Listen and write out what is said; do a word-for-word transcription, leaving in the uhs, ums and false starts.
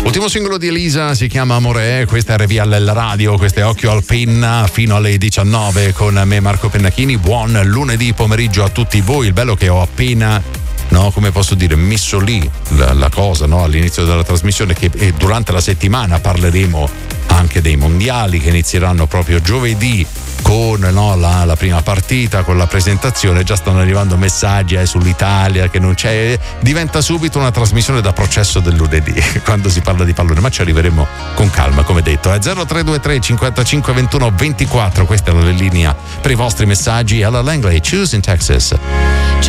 Ultimo singolo di Elisa si chiama Amore, questa è R V L Radio, questo è Occhio al Penna fino alle diciannove con me Marco Pennacchini. Buon lunedì pomeriggio a tutti voi. Il bello che ho appena, no, come posso dire, messo lì la, la cosa, no, all'inizio della trasmissione, che eh, durante la settimana parleremo anche dei mondiali che inizieranno proprio giovedì con, no, la, la prima partita, con la presentazione. Già stanno arrivando messaggi eh, sull'Italia che non c'è, diventa subito una trasmissione da processo del lunedì quando si parla di pallone, ma ci arriveremo con calma, come detto. È zero tre due tre cinquantacinque ventuno ventiquattro, questa è la linea per i vostri messaggi. Alla Langley, Choose in Texas.